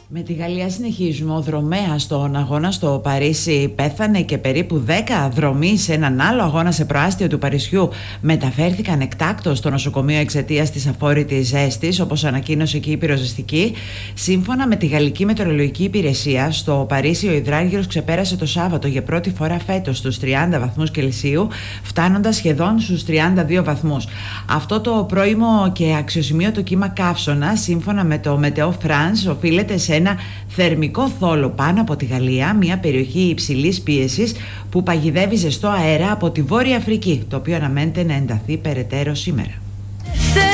Με τη Γαλλία συνεχίζουμε. Ο δρομέας στον αγώνα στο Παρίσι πέθανε και περίπου 10 δρομεί σε έναν άλλο αγώνα σε προάστιο του Παρισιού μεταφέρθηκαν εκτάκτως στο νοσοκομείο εξαιτίας της αφόρητης ζέστης, όπως ανακοίνωσε και η πυροσβεστική. Σύμφωνα με τη Γαλλική Μετεωρολογική Υπηρεσία, στο Παρίσι ο υδράργυρος ξεπέρασε το Σάββατο για πρώτη φορά φέτος τους 30 βαθμούς Κελσίου, φτάνοντας σχεδόν στους 32 βαθμούς. Αυτό το πρώιμο και αξιοσημείωτο κύμα καύσωνα, σύμφωνα με το Meteo France, οφείλεται σε ένα θερμικό θόλο πάνω από τη Γαλλία, μια περιοχή υψηλής πίεσης που παγιδεύει ζεστό αέρα από τη Βόρεια Αφρική, το οποίο αναμένεται να ενταθεί περαιτέρω σήμερα.